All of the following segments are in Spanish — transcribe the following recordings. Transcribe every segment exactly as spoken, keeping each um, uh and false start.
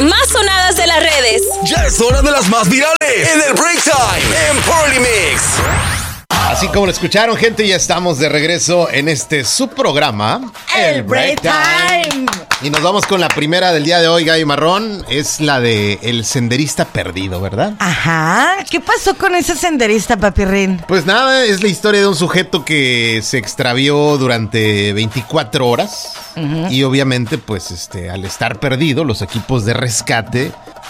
más sonadas de las redes. Ya es hora de las más virales en el Break Time en Party Mix. Así como lo escucharon, gente, ya estamos de regreso en este subprograma, El Break Time. Y nos vamos con la primera del día de hoy, Gaby Marrón. Es la de El Senderista Perdido, ¿verdad? Ajá. ¿Qué pasó con ese senderista, Papirrín? Pues nada, es la historia de un sujeto que se extravió durante veinticuatro horas. Uh-huh. Y obviamente, pues, este, al estar perdido, los equipos de rescate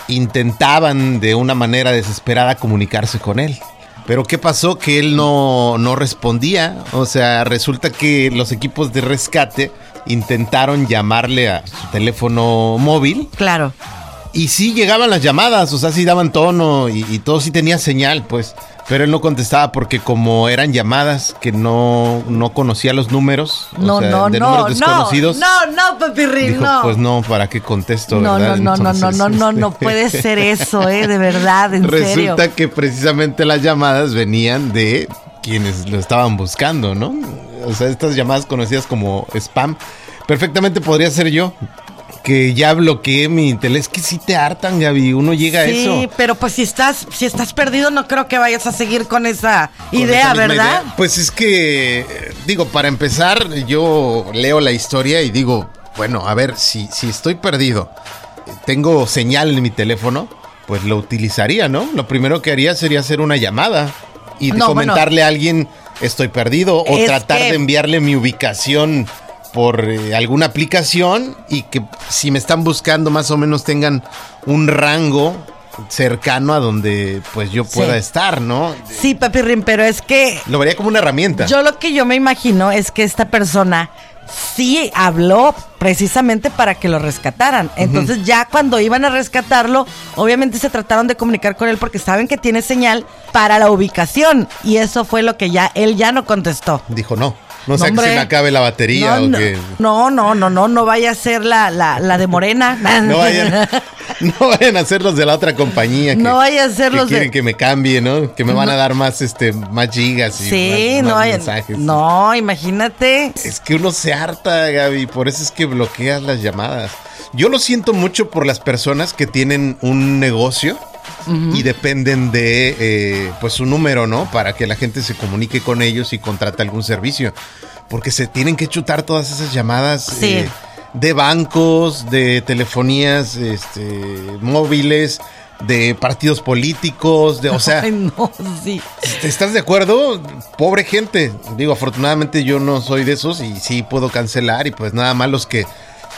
intentaban de una manera desesperada comunicarse con él. Pero ¿qué pasó? Que él no, no respondía. O sea, resulta que los equipos de rescate intentaron llamarle a su teléfono móvil. Claro. Y sí llegaban las llamadas, o sea, sí daban tono y, y todo sí tenía señal, pues. Pero él no contestaba porque como eran llamadas que no, no conocía los números, no, o sea, no, de no, números desconocidos. No, no, no, Papirrín, dijo, no. Pues no, ¿para qué contesto, no, verdad? No, no, Entonces, no, no, no, no, no puede ser eso, eh, de verdad, en resulta serio. Resulta que precisamente las llamadas venían de quienes lo estaban buscando, ¿no? O sea, estas llamadas conocidas como spam, perfectamente podría ser yo. Que ya bloqueé mi teléfono. Es que sí te hartan, Gaby. Uno llega sí, a eso. Sí, pero pues si estás, si estás perdido, no creo que vayas a seguir con esa con idea, esa ¿verdad? Idea. Pues es que, digo, para empezar, yo leo la historia y digo, bueno, a ver, si, si estoy perdido, tengo señal en mi teléfono, pues lo utilizaría, ¿no? Lo primero que haría sería hacer una llamada y no, comentarle bueno, a alguien, estoy perdido, o tratar que... de enviarle mi ubicación por eh, alguna aplicación y que si me están buscando más o menos tengan un rango cercano a donde pues yo pueda sí. estar, ¿no? Sí, Papirrín, pero es que... Lo vería como una herramienta. Yo lo que yo me imagino es que esta persona sí habló precisamente para que lo rescataran. Entonces uh-huh. ya cuando iban a rescatarlo, obviamente se trataron de comunicar con él porque saben que tiene señal para la ubicación. Y eso fue lo que ya él ya no contestó. Dijo no. No sé, no, que se me acabe la batería no, o no, que... No, no, no, no, no vaya a ser la, la, la de Morena. No vayan, no vayan a ser los de la otra compañía. Que, no vayan a ser que los quieren de... que me cambie, ¿no? Que me van no. a dar más, este, más gigas y sí, más, no más vayan, mensajes. No, imagínate. Es que uno se harta, Gaby, por eso es que bloqueas las llamadas. Yo lo siento mucho por las personas que tienen un negocio uh-huh. y dependen de eh, pues su número, ¿no? Para que la gente se comunique con ellos y contrate algún servicio. Porque se tienen que chutar todas esas llamadas sí. eh, de bancos, de telefonías este, móviles, de partidos políticos, de, o sea... Ay, no, sí. ¿Estás de acuerdo? Pobre gente. Digo, afortunadamente yo no soy de esos y sí puedo cancelar y pues nada más los que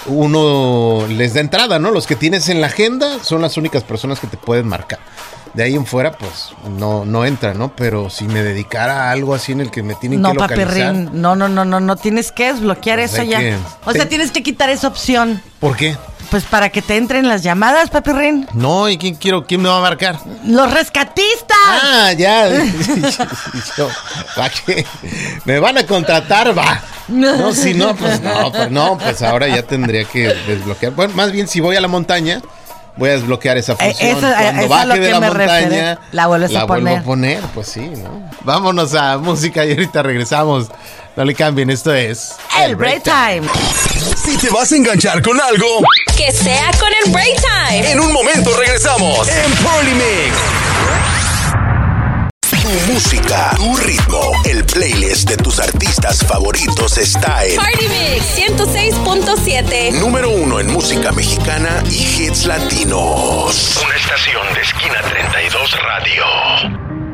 uno les da entrada, ¿no? Los que tienes en la agenda son las únicas personas que te pueden marcar. De ahí en fuera, pues, no, no entra, ¿no? Pero si me dedicara a algo así en el que me tienen no, que localizar... Papirrín, no, no, no, no, no, tienes que desbloquear eso ya. Que... O sea, te... tienes que quitar esa opción. ¿Por qué? Pues para que te entren las llamadas, Papirrín. No, ¿y quién quiero? ¿Quién me va a marcar? ¡Los rescatistas! Ah, ya. Yo, ¿para qué? ¿Me van a contratar? Va. No, si no, pues no, pues no, pues ahora ya tendría que desbloquear. Bueno, más bien si voy a la montaña... Voy a desbloquear esa función. Eh, eso, Cuando eso baje de la montaña, refiere. la vuelves la a poner. vuelvo a poner, pues sí, ¿no? Vámonos a música y ahorita regresamos. No le cambien, esto es... El Break Time. Si te vas a enganchar con algo, que sea con el Break Time. En un momento regresamos en Party Mix. Tu música, tu ritmo, el playlist de tus artistas favoritos está en Party Mix ciento seis punto siete. Número uno en música mexicana y hits latinos. Una estación de esquina treinta.